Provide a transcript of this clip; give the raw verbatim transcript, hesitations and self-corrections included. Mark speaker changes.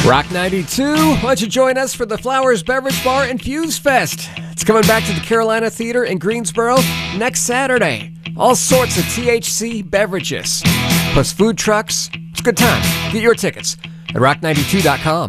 Speaker 1: Rock ninety-two, why don't you join us for the Flowers Beverage Bar Infuse Fest? It's coming back to the Carolina Theater in Greensboro next Saturday. All sorts of T H C beverages, plus food trucks. It's a good time. Get your tickets at rock ninety-two dot com.